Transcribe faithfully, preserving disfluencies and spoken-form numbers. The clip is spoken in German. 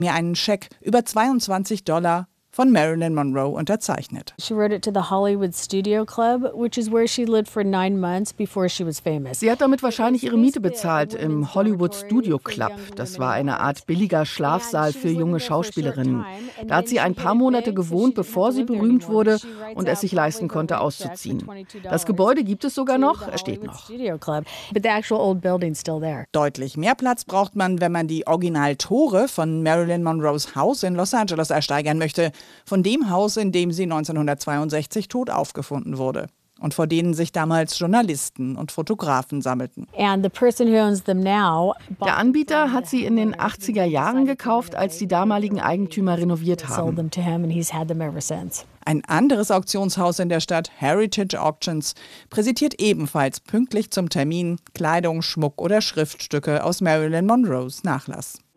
mir einen Scheck über zweiundzwanzig Dollar von Marilyn Monroe unterzeichnet. She wrote it to the Hollywood Studio Club, which is where she lived for nine months before she was famous. Sie hat damit wahrscheinlich ihre Miete bezahlt im Hollywood Studio Club. Das war eine Art billiger Schlafsaal für junge Schauspielerinnen. Da hat sie ein paar Monate gewohnt, bevor sie berühmt wurde und es sich leisten konnte, auszuziehen. Das Gebäude gibt es sogar noch, es steht noch. Deutlich mehr Platz braucht man, wenn man die Originaltore von Marilyn Monroes Haus in Los Angeles ersteigern möchte. Von dem Haus, in dem sie neunzehnhundertzweiundsechzig tot aufgefunden wurde und vor denen sich damals Journalisten und Fotografen sammelten. Der Anbieter hat sie in den achtziger Jahren gekauft, als die damaligen Eigentümer renoviert haben. Ein anderes Auktionshaus in der Stadt, Heritage Auctions, präsentiert ebenfalls pünktlich zum Termin Kleidung, Schmuck oder Schriftstücke aus Marilyn Monroes Nachlass.